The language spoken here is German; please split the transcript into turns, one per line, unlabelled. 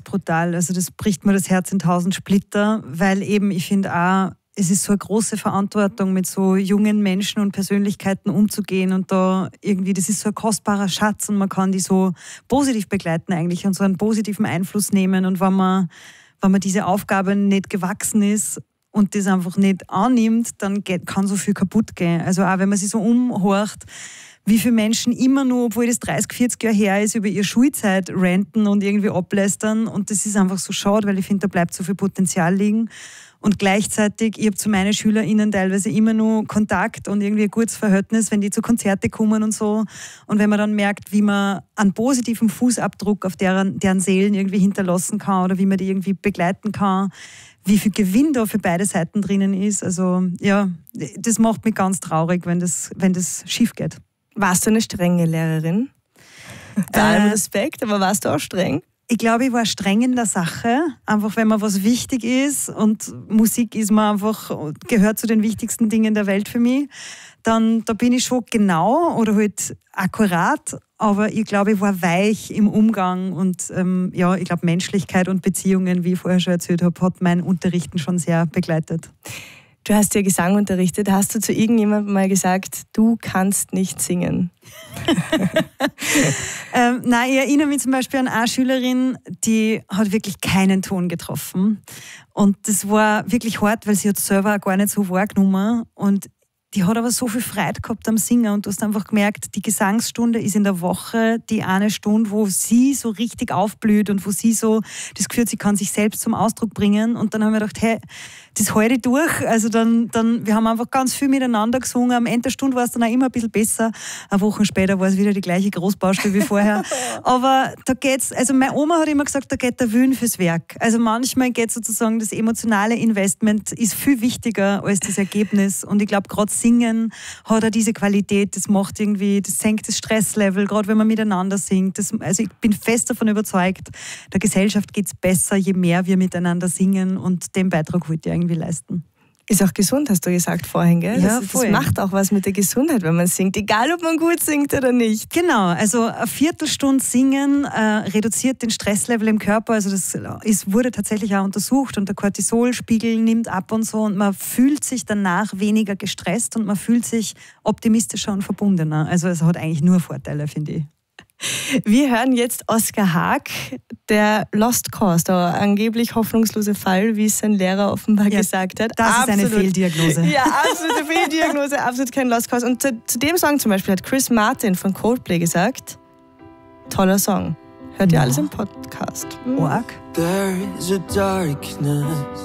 brutal. Also das bricht mir das Herz in 1000 Splitter, weil eben, ich finde auch, es ist so eine große Verantwortung, mit so jungen Menschen und Persönlichkeiten umzugehen und da irgendwie, das ist so ein kostbarer Schatz und man kann die so positiv begleiten eigentlich und so einen positiven Einfluss nehmen und wenn man diese Aufgabe nicht gewachsen ist und das einfach nicht annimmt, dann kann so viel kaputt gehen. Also auch wenn man sich so umhorcht, wie viele Menschen immer nur, obwohl das 30, 40 Jahre her ist, über ihre Schulzeit ranten und irgendwie ablästern und das ist einfach so schade, weil ich finde, da bleibt so viel Potenzial liegen. Und gleichzeitig, ich habe zu meinen SchülerInnen teilweise immer nur Kontakt und irgendwie ein gutes Verhältnis, wenn die zu Konzerte kommen und so. Und wenn man dann merkt, wie man einen positiven Fußabdruck auf deren Seelen irgendwie hinterlassen kann oder wie man die irgendwie begleiten kann, wie viel Gewinn da für beide Seiten drinnen ist. Also ja, das macht mich ganz traurig, wenn das schief geht.
Warst du eine strenge Lehrerin? Bei allem Respekt, aber warst du auch streng?
Ich glaube, ich war streng in der Sache, einfach wenn mir was wichtig ist und Musik ist mir einfach, gehört zu den wichtigsten Dingen der Welt für mich, dann da bin ich schon genau oder halt akkurat, aber ich glaube, ich war weich im Umgang und ja, ich glaube, Menschlichkeit und Beziehungen, wie ich vorher schon erzählt habe, hat mein Unterrichten schon sehr begleitet.
Du hast ja Gesang unterrichtet. Hast du zu irgendjemandem mal gesagt, du kannst nicht singen?
Nein, ich erinnere mich zum Beispiel an eine Schülerin, die hat wirklich keinen Ton getroffen. Und das war wirklich hart, weil sie hat selber auch gar nicht so wahrgenommen. Und die hat aber so viel Freude gehabt am Singen und du hast einfach gemerkt, die Gesangsstunde ist in der Woche die eine Stunde, wo sie so richtig aufblüht und wo sie so das Gefühl hat, sie kann sich selbst zum Ausdruck bringen. Und dann haben wir gedacht, hey, das halte ich durch. Also dann, wir haben einfach ganz viel miteinander gesungen. Am Ende der Stunde war es dann auch immer ein bisschen besser. Eine Woche später war es wieder die gleiche Großbaustelle wie vorher. Aber da geht's, also meine Oma hat immer gesagt, da geht der Willen fürs Werk. Also manchmal geht sozusagen das emotionale Investment ist viel wichtiger als das Ergebnis. Und ich glaube, gerade Singen hat auch diese Qualität. Das macht irgendwie, das senkt das Stresslevel, gerade wenn man miteinander singt. Also ich bin fest davon überzeugt, der Gesellschaft geht es besser, je mehr wir miteinander singen und den Beitrag wollte ich irgendwie leisten.
Ist auch gesund, hast du gesagt vorhin, gell?
Ja,
das macht auch was mit der Gesundheit, wenn man singt, egal ob man gut singt oder nicht.
Genau, also eine Viertelstunde Singen reduziert den Stresslevel im Körper, also das wurde tatsächlich auch untersucht und der Cortisolspiegel nimmt ab und so und man fühlt sich danach weniger gestresst und man fühlt sich optimistischer und verbundener. Also es hat eigentlich nur Vorteile, finde ich.
Wir hören jetzt Oskar Haag, der Lost Cause, der angeblich hoffnungslose Fall, wie es sein Lehrer offenbar gesagt hat.
Das ist eine Fehldiagnose.
Ja, absolute Fehldiagnose, absolut kein Lost Cause. Und zu dem Song zum Beispiel hat Chris Martin von Coldplay gesagt, toller Song. Hört ihr alles im Podcast.
Org.
There is a darkness